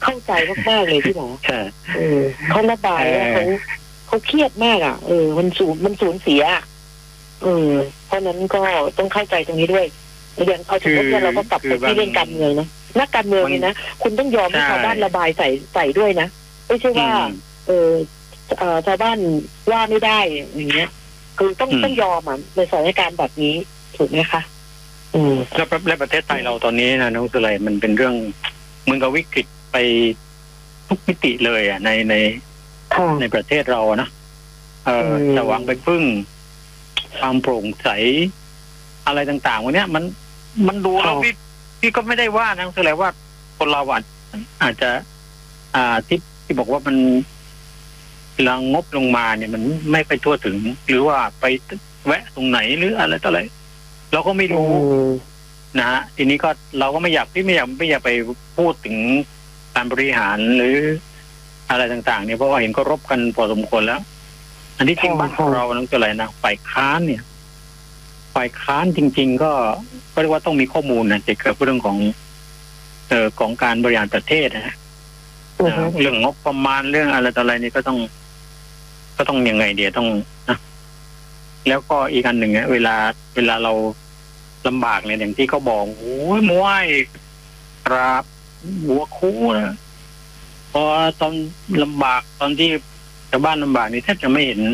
เข้าใจมากๆเลยพี่หมอเขาระบายว่าเขาเครียดมากอ่ะมันสูญเสียเพราะนั้นก็ต้องเข้าใจตรงนี้ด้วยอย่างเอาสมมติว่าเราก็กลับไปที่เรื่องการเมืองนะนักการเมืองนี่นะคุณต้องยอมให้ชาวบ้านระบายใส่ด้วยนะไม่ใช่ว่าชาวบ้านว่าไม่ได้อย่างเงี้ยคือต้องยอมในสถานการณ์แบบนี้ถูกไหมคะและประเทศไทยเราตอนนี้นะน้องสุไลมันเป็นเรื่องเหมือนกับวิกฤตไปทุกมิติเลยอ่ะในประเทศเรานะจะหวังไปพึ่งความโปร่งใสอะไรต่างๆวันนี้มันดูแล้วพี่ก็ไม่ได้ว่านะคืออะไรว่าคนเราอาจจะที่บอกว่ามันเวลางบลงมาเนี่ยมันไม่ไปทั่วถึงหรือว่าไปแวะตรงไหนหรืออะไรต่ออะไรเราก็ไม่รู้นะฮะทีนี้ก็เราก็ไม่อยากไปพูดถึงการบริหารหรืออะไรต่างๆเนี่ยเพราะว่าเห็นก็รบกันพอสมควรแล้วอันที่จริงบ้านเราต้องอะไรนะฝ่ายค้านเนี่ยฝ่ายค้านจริงๆก็เรียกว่าต้องมีข้อมูลนะเกี่ยวกับเรื่องของการบริหารประเทศนะเรื่องงบประมาณเรื่องอะไรต่ออะไรนี่ก็ต้องยังไงเดี๋ยวต้องนะแล้วก็อีกอันหนึ่งเวลาเราลำบากเนี่ยอย่างที่เขาบอกโอ้ยมวยกราบหัวคู่นะพอตอนลำบากตอนที่ชาวบ้านลำบากนี่แทบจะไม่เห็น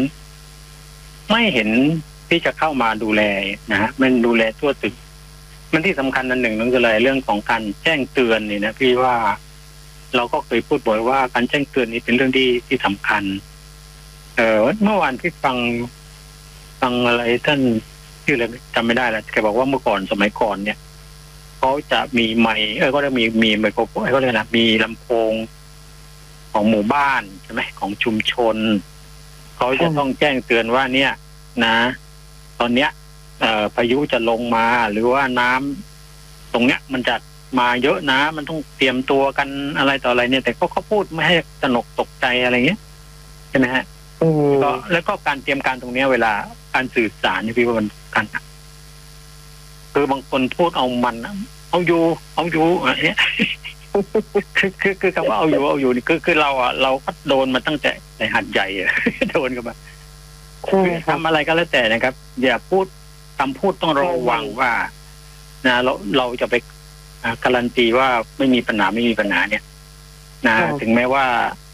ที่จะเข้ามาดูแลนะฮะมันดูแลทั่วถึงมันที่สำคัญอันหนึ่งนั่นคืออะไรเรื่องของการแจ้งเตือนนี่นะพี่ว่าเราก็เคยพูดบ่อยว่าการแจ้งเตือนนี้เป็นเรื่องที่สำคัญเมื่อวานที่ฟังอะไรท่านชื่ออะไรจำไม่ได้แล้วแกบอกว่าเมื่อก่อนสมัยก่อนเนี่ยเขาจะมีไมค์ก็จะมีไมโครโฟนเขาเรียกนะมีลำโพงของหมู่บ้านใช่ไหมของชุมชนเขาจะต้องแจ้งเตือนว่าเนี่ยนะตอนเนี้ยพายุจะลงมาหรือว่าน้ำตรงเนี้ยมันจะมาเยอะนะมันต้องเตรียมตัวกันอะไรต่ออะไรเนี่ยแต่เขาพูดไม่ให้ตระหนกตกใจอะไรเงี้ยใช่ไหมฮะก็แล้วก็การเตรียมการตรงเนี้ยเวลาการสื่อสารนี่พี่ว่ามันกันคือบางคนพูดเอามันเอาอยู่อะไรเงี้ยคือคำว่าเอาอยู่นี่คือเราก็โดนมาตั้งแต่ในหัดใหญ่โดนกันมาทำอะไรก็แล้วแต่นะครับอย่าพูดคำพูดต้องระวังว่านะเราจะไปการันตีว่าไม่มีปัญหาเนี่ยนะถึงแม้ว่า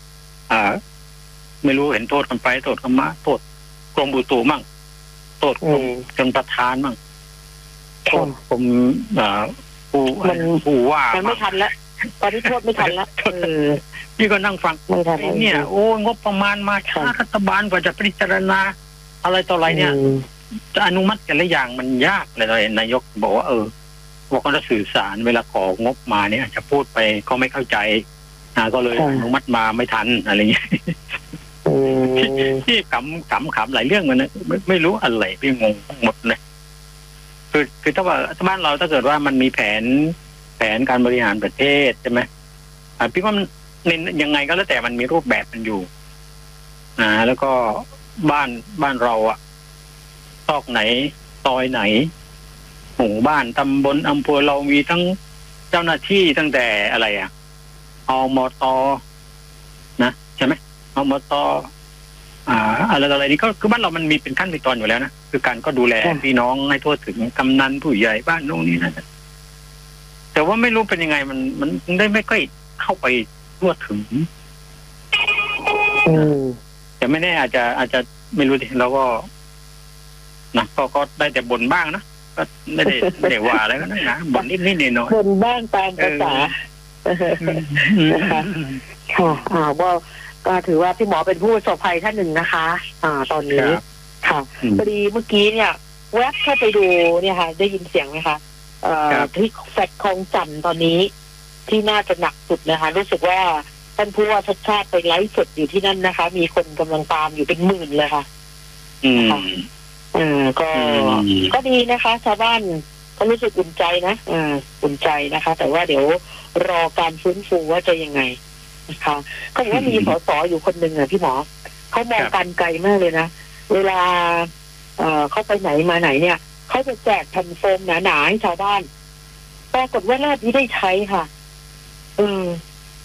ไม่รู้เห็นโทษกันไปโทษกันมาโทษกรมอุตุมั่งโทษกรมชลประทานมั่งโทษกรมผู้ว่ามันไม่ทันแล้วตอนนี้โทษไม่ทันแล้วพี่ก็นั่งฟังเนี่ยโอ้งบประมาณมาช้ารัฐบาลกว่าจะพิจารณาอะไรต่ออะไรเนี่ยจะอนุมัติแต่ละอย่างมันยากเลยนายกบอกว่าบอกว่าจะสื่อสารเวลาของบมาเนี่ยจะพูดไปก็ไม่เข้าใจก็เลยอนุมัติมาไม่ทันอะไรเงี้ยที่ขำหลายเรื่องมันนะไม่รู้อะไรพี่งงหมดเลยคือถ้าว่าบ้านเราถ้าเกิดว่ามันมีแผนการบริหารประเทศใช่ไหมพี่ว่ามันยังไงก็แล้วแต่มันมีรูปแบบมันอยู่แล้วก็บ้านเราซอกไหนซอยไหนหมู่บ้านตำบลอำเภอเรามีทั้งเจ้าหน้าที่ตั้งแต่อะไรมต.นะใช่ไหมมต.อะไรนี่ก็คือบ้านเรามันมีเป็นขั้นเป็นตอนอยู่แล้วนะคือการก็ดูแลพี่น้องให้ทั่วถึงกำนันผู้ใหญ่บ้านโน่นนี่นะแต่ว่าไม่รู้เป็นยังไงมันได้ไม่ค่อยเข้าไปทั่วถึงแต่ไม่แน่อาจจะไม่รู้ดิเราก็นะก็ได้แต่บ่นบ้างนะก็ไม่ได้ว่าอะไรก็นะบ่นนิดหน่อยบ่นบ้างตามภาษาค่ะว่าก็ถือว่าพี่หมอเป็นผู้ประสบภัยท่านหนึ่งนะคะตอนนี้ค่ะพอดีเมื่อกี้เนี่ยแวบเข้าไปดูเนี่ยค่ะได้ยินเสียงไหมคะที่แฟลตคลองจันทร์ตอนนี้ที่น่าจะหนักสุดนะคะรู้สึกว่าท่านผู้ว่าชัดชาติไปไลฟ์สดอยู่ที่นั่นนะคะมีคนกำลังตามอยู่เป็นหมื่นเลยค่ะก็ดีนะคะชาวบ้านก็รู้สึกอุ่นใจนะอุ่นใจนะคะแต่ว่าเดี๋ยวรอการฟื้นฟูว่าจะยังไงนะคะก็บอกว่ามีสสอยู่คนหนึ่งพี่หมอเขามองการไกลมากเลยนะเวลาเขาไปไหนมาไหนเนี่ยเขาจะแจกแผ่นโฟมหนาๆให้ชาวบ้านปรากฏว่ารอบนี้ได้ใช้ค่ะ